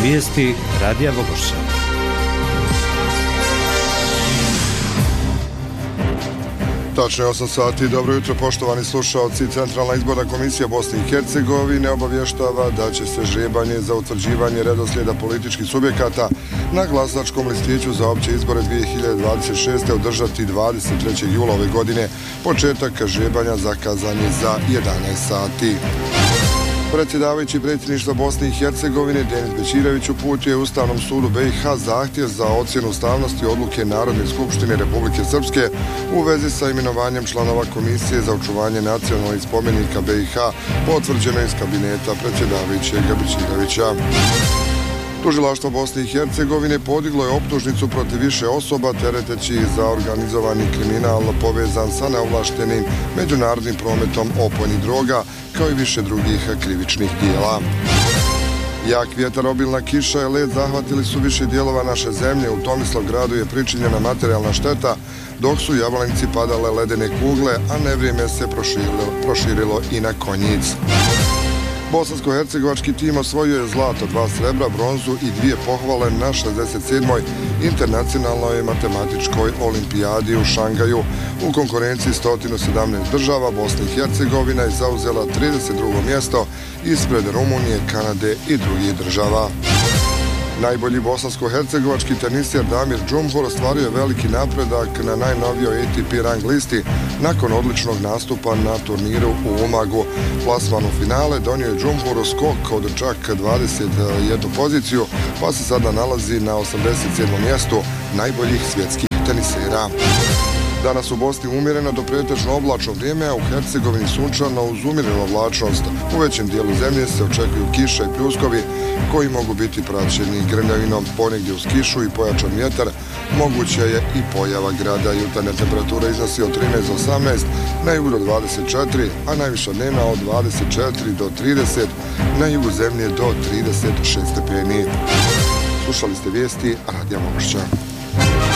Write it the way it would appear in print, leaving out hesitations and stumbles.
Vijesti Radija Vogošća. Tačno je 8 sati. Dobro jutro, poštovani slušalci. Centralna izborna komisija Bosne i Hercegovine obavještava da će se žrebanje za utvrđivanje redoslijeda političkih subjekata na glasačkom listiću za opće izbore 2026. održati 23. jula ove godine. Početak žrebanja zakazan je za 11 sati. Predsjedavajući predsjedništva Bosne i Hercegovine Denis Bećirević uputio je Ustavnom sudu BiH zahtjev za ocjenu ustavnosti odluke Narodne skupštine Republike Srpske u vezi sa imenovanjem članova Komisije za očuvanje nacionalnih spomenika BiH potvrđeno iz kabineta predsjedavajućeg Bećirevića. Tužilaštvo Bosne i Hercegovine podiglo je optužnicu protiv više osoba tereteći ih za organizovani kriminal povezan sa neovlaštenim međunarodnim prometom opojnih droga, kao i više drugih krivičnih dijela. Jak vjetar, obilna kiša i led zahvatili su više dijelova naše zemlje. U Tomislavgradu je pričinjena materijalna šteta, dok su u Jablanici padale ledene kugle, a nevrijeme se proširilo i na Konjic. Bosansko-hercegovački tim osvojio je zlato, 2 srebra, bronzu i 2 pohvale na 67. internacionalnoj matematičkoj olimpijadi u Šangaju. U konkurenciji 117 država Bosna i Hercegovina je zauzela 32. mjesto ispred Rumunije, Kanade i drugih država. Najbolji bosansko-hercegovački teniser Damir Džumhur ostvario je veliki napredak na najnovijoj ATP rang listi nakon odličnog nastupa na turniru u Umagu. Plasman u finale donio je Džumhuru skok od čak 21 poziciju, pa se sada nalazi na 87. mjestu najboljih svjetskih tenisera. Danas u Bosni umjereno do pretežno oblačno vrijeme, a u Hercegovini sunčano uz umjerenu oblačnost. U većem dijelu zemlje se očekuju kiše i pljuskovi koji mogu biti praćeni grmljavinom. Ponegdje uz kišu i pojačan vjetar moguća je i pojava grada. Jutarnja temperatura iznosi od 13 do 18, na jugu do 24, a najviša dnevna od 24 do 30, na jugu zemlje do 36 stepeni. Slušali ste vijesti Radija Vogošća.